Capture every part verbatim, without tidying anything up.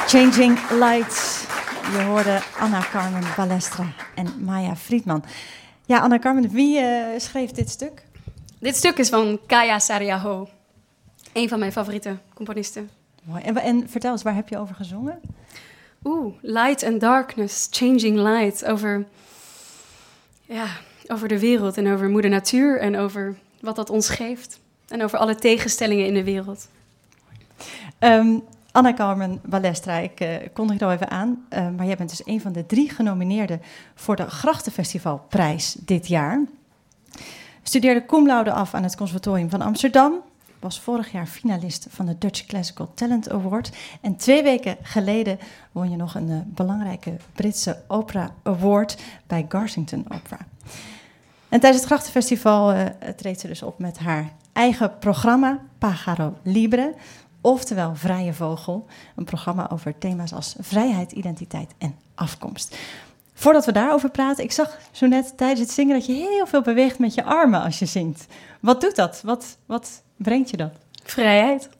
Changing Lights. Je hoorde Anna Carmen Balestra en Maya Friedman. Ja, Anna Carmen, wie uh, schreef dit stuk? Dit stuk is van Kaya Sariaho. Een van mijn favoriete componisten. Mooi. En, en vertel eens, waar heb je over gezongen? Oeh, Light and Darkness, Changing Light. Over, ja, over de wereld en over moeder natuur en over wat dat ons geeft. En over alle tegenstellingen in de wereld. Um, Anna Carmen Balestra, ik uh, kondig je al even aan. Uh, maar jij bent dus een van de drie genomineerden voor de Grachtenfestivalprijs dit jaar. Studeerde cum laude af aan het Conservatorium van Amsterdam. Was vorig jaar finalist van de Dutch Classical Talent Award. En twee weken geleden won je nog een uh, belangrijke Britse Opera Award bij Garsington Opera. En tijdens het Grachtenfestival uh, treedt ze dus op met haar eigen programma, Pájaro Libre, oftewel Vrije Vogel. Een programma over thema's als vrijheid, identiteit en afkomst. Voordat we daarover praten, ik zag zo net tijdens het zingen dat je heel veel beweegt met je armen als je zingt. Wat doet dat? Wat, wat brengt je dat? Vrijheid.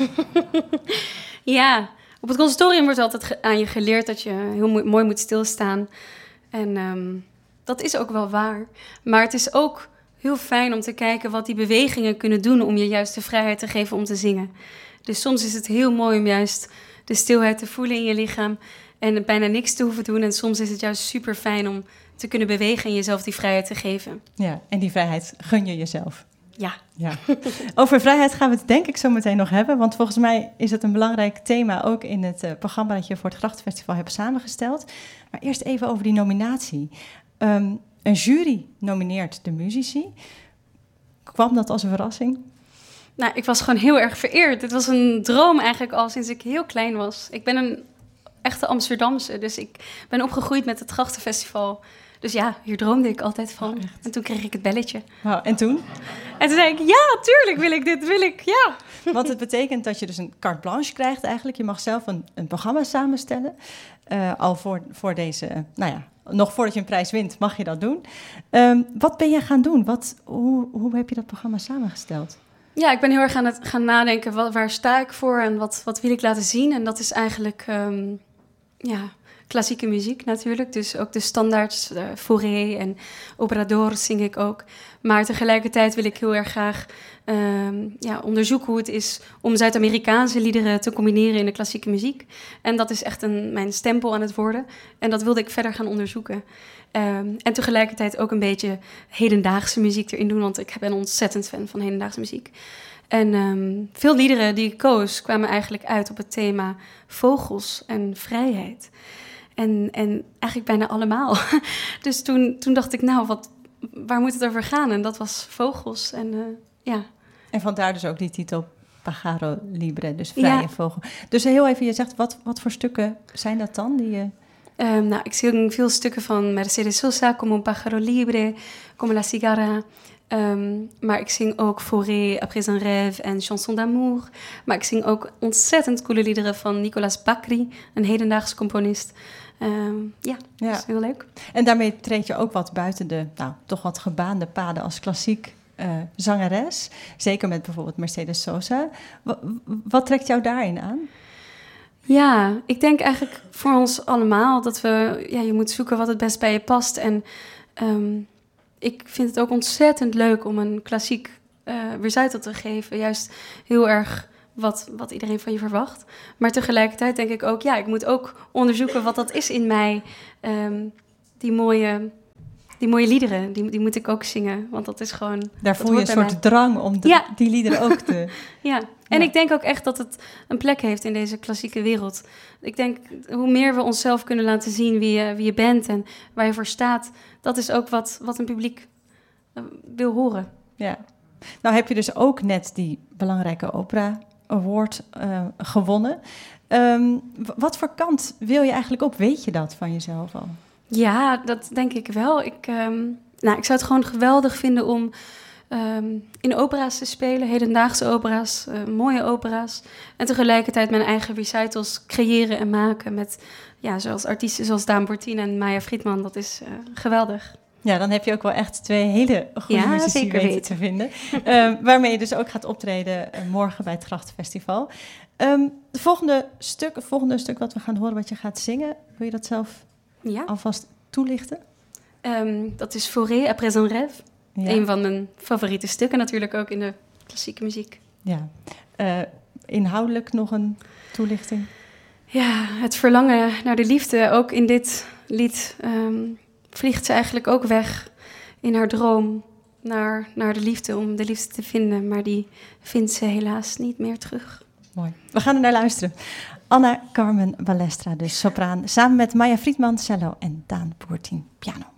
Ja, op het conservatorium wordt altijd ge- aan je geleerd dat je heel mo- mooi moet stilstaan. En um, dat is ook wel waar. Maar het is ook heel fijn om te kijken wat die bewegingen kunnen doen om je juist de vrijheid te geven om te zingen. Dus soms is het heel mooi om juist de stilheid te voelen in je lichaam en bijna niks te hoeven doen. En soms is het juist super fijn om te kunnen bewegen en jezelf die vrijheid te geven. Ja, en die vrijheid gun je jezelf. Ja. Ja. Over vrijheid gaan we het denk ik zo meteen nog hebben, want volgens mij is het een belangrijk thema ook in het uh, programma dat je voor het Grachtenfestival hebt samengesteld. Maar eerst even over die nominatie. Um, een jury nomineert de muzici. Kwam dat als een verrassing? Nou, ik was gewoon heel erg vereerd. Het was een droom eigenlijk al sinds ik heel klein was. Ik ben een echte Amsterdamse, dus ik ben opgegroeid met het Grachtenfestival. Dus ja, hier droomde ik altijd van. Oh, en toen kreeg ik het belletje. Wow, en toen? En toen zei ik, ja, tuurlijk wil ik dit, wil ik, ja. Want het betekent dat je dus een carte blanche krijgt eigenlijk. Je mag zelf een, een programma samenstellen. Uh, al voor, voor deze, uh, nou ja, nog voordat je een prijs wint, mag je dat doen. Um, wat ben je gaan doen? Wat, hoe, hoe heb je dat programma samengesteld? Ja, ik ben heel erg aan het gaan nadenken, wat, waar sta ik voor en wat, wat wil ik laten zien? En dat is eigenlijk, um, ja, klassieke muziek natuurlijk. Dus ook de standaards, uh, Fauré en Obrador zing ik ook. Maar tegelijkertijd wil ik heel erg graag um, ja, onderzoeken hoe het is om Zuid-Amerikaanse liederen te combineren in de klassieke muziek. En dat is echt een, mijn stempel aan het worden. En dat wilde ik verder gaan onderzoeken. Um, en tegelijkertijd ook een beetje hedendaagse muziek erin doen, want ik ben een ontzettend fan van hedendaagse muziek. En um, veel liederen die ik koos kwamen eigenlijk uit op het thema vogels en vrijheid. En, en eigenlijk bijna allemaal. Dus toen, toen dacht ik, nou, wat, waar moet het over gaan? En dat was vogels. En, uh, ja. en vandaar dus ook die titel Pájaro Libre, dus vrije ja. vogel. Dus heel even, je zegt, wat, wat voor stukken zijn dat dan? Die je... Um, nou, ik zing veel stukken van Mercedes Sosa, como un pájaro libre, como la cigarra. Um, maar ik zing ook Fauré, Après un rêve en Chanson d'amour. Maar ik zing ook ontzettend coole liederen van Nicolas Bacri, een hedendaagse componist. Um, ja, ja, dat is heel leuk. En daarmee treed je ook wat buiten de, nou, toch wat gebaande paden als klassiek uh, zangeres. Zeker met bijvoorbeeld Mercedes Sosa. W- wat trekt jou daarin aan? Ja, ik denk eigenlijk voor ons allemaal dat we, ja, je moet zoeken wat het best bij je past. En um, ik vind het ook ontzettend leuk om een klassiek uh, recital te geven. Juist heel erg wat, wat iedereen van je verwacht. Maar tegelijkertijd denk ik ook, ja, ik moet ook onderzoeken wat dat is in mij. Um, die mooie... Die mooie liederen, die, die moet ik ook zingen, want dat is gewoon... Daar voel je een soort mij. drang om de, ja. die liederen ook te... ja, en ja. ik denk ook echt dat het een plek heeft in deze klassieke wereld. Ik denk, hoe meer we onszelf kunnen laten zien wie je, wie je bent en waar je voor staat, dat is ook wat, wat een publiek uh, wil horen. Ja. Nou heb je dus ook net die belangrijke Opera Award uh, gewonnen. Um, wat voor kant wil je eigenlijk op? Weet je dat van jezelf al? Ja, dat denk ik wel. Ik, um, nou, ik zou het gewoon geweldig vinden om um, in opera's te spelen, hedendaagse opera's, uh, mooie opera's. En tegelijkertijd mijn eigen recitals creëren en maken met, ja, zoals artiesten zoals Daan Bortien en Maya Friedman. Dat is uh, geweldig. Ja, dan heb je ook wel echt twee hele goede Ja, muzici zeker weten weten. te vinden. Uh, waarmee je dus ook gaat optreden uh, morgen bij het Grachtenfestival. Um, het volgende stuk, het volgende stuk wat we gaan horen, wat je gaat zingen, wil je dat zelf ja. alvast toelichten? Um, dat is Fauré, Après un rêve. Ja. Een van mijn favoriete stukken natuurlijk ook in de klassieke muziek. Ja. Uh, inhoudelijk nog een toelichting? Ja, het verlangen naar de liefde. Ook in dit lied um, vliegt ze eigenlijk ook weg in haar droom naar, naar de liefde, om de liefde te vinden. Maar die vindt ze helaas niet meer terug. Mooi. We gaan er naar luisteren. Anna Carmen Balestra, dus sopraan, samen met Maya Friedman, cello en Daan Boertien, piano.